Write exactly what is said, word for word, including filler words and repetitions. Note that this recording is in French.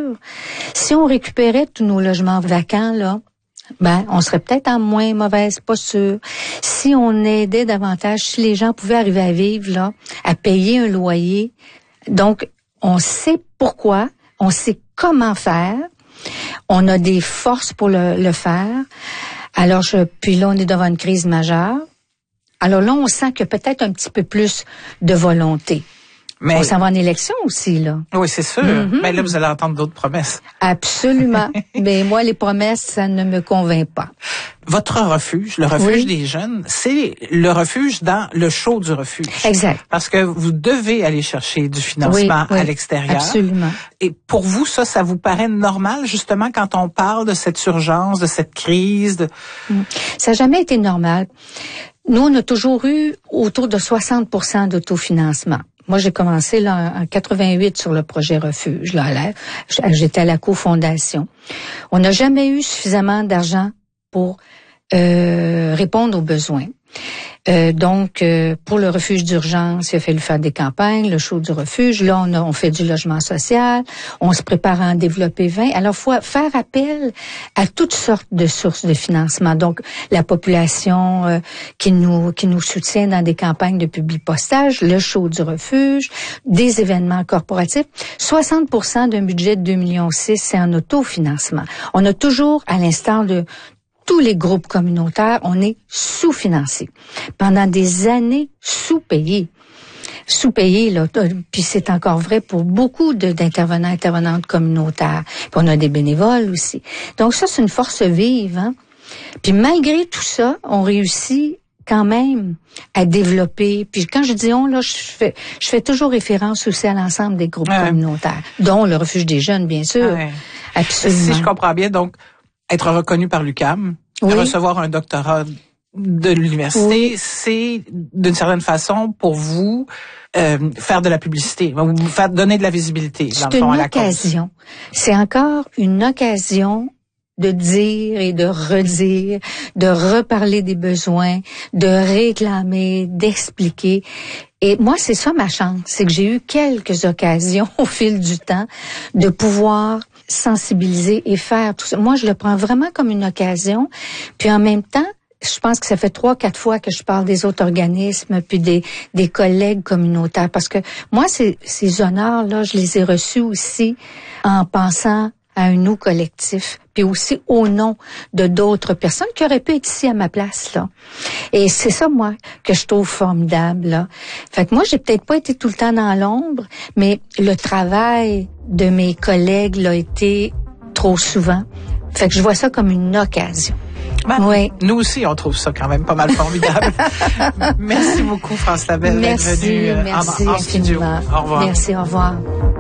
sûr. Si on récupérait tous nos logements vacants, là, ben, on serait peut-être en moins mauvaise posture. Si on aidait davantage, si les gens pouvaient arriver à vivre, là, à payer un loyer. Donc, on sait pourquoi, on sait comment faire. On a des forces pour le, le faire. Alors, je, puis là, on est devant une crise majeure. Alors là, on sent qu'il y a peut-être un petit peu plus de volonté. Mais on s'en va en élection aussi, là. Oui, c'est sûr. Mm-hmm. Mais là, vous allez entendre d'autres promesses. Absolument. Mais moi, les promesses, ça ne me convainc pas. Votre refuge, le refuge oui. des jeunes, c'est le refuge dans le show du refuge. Exact. Parce que vous devez aller chercher du financement oui, oui, à l'extérieur. Absolument. Et pour vous, ça, ça vous paraît normal, justement, quand on parle de cette urgence, de cette crise? De... Ça n'a jamais été normal. Nous, on a toujours eu autour de soixante pour cent d'autofinancement. Moi, j'ai commencé là en quatre-vingt-huit sur le projet Refuge. Là, là j'étais à la cofondation. On n'a jamais eu suffisamment d'argent pour euh, répondre aux besoins. Euh, donc, euh, pour le refuge d'urgence, il a fallu faire des campagnes, le show du refuge. Là, on, a, on fait du logement social, on se prépare à en développer vingt. Alors, il faut faire appel à toutes sortes de sources de financement. Donc, la population euh, qui nous qui nous soutient dans des campagnes de publipostage, le show du refuge, des événements corporatifs. soixante pour cent d'un budget de deux virgule six millions, c'est en autofinancement. On a toujours, à l'instar de tous les groupes communautaires, on est sous-financés. Pendant des années, sous-payés. Sous-payés, là. Puis c'est encore vrai pour beaucoup de, d'intervenants, intervenantes communautaires. Puis on a des bénévoles aussi. Donc ça, c'est une force vive, hein. Puis malgré tout ça, on réussit quand même à développer. Puis quand je dis on, là, je fais, je fais toujours référence aussi à l'ensemble des groupes ouais. communautaires, dont le Refuge des jeunes, bien sûr. Ouais. Absolument. Si je comprends bien, donc, être reconnu par l'U Q A M, oui. recevoir un doctorat de l'université, oui. c'est d'une certaine façon pour vous euh, faire de la publicité, vous faire donner de la visibilité. C'est dans le fond, une à la occasion. Cause. C'est encore une occasion de dire et de redire, de reparler des besoins, de réclamer, d'expliquer. Et moi, c'est ça ma chance, c'est que j'ai eu quelques occasions au fil du temps de pouvoir sensibiliser et faire tout ça. Moi, je le prends vraiment comme une occasion. Puis en même temps, je pense que ça fait trois, quatre fois que je parle des autres organismes puis des, des collègues communautaires. Parce que moi, ces, ces honneurs-là, je les ai reçus aussi en pensant à un nous collectif, puis aussi au nom de d'autres personnes qui auraient pu être ici à ma place, là. Et c'est ça, moi, que je trouve formidable, là. Fait que moi, j'ai peut-être pas été tout le temps dans l'ombre, mais le travail de mes collègues l'a été trop souvent. Fait que je vois ça comme une occasion. Ben, oui. Nous aussi, on trouve ça quand même pas mal formidable. Merci beaucoup, France Labelle, d'être venue merci en, en studio. Au revoir. Merci, au revoir.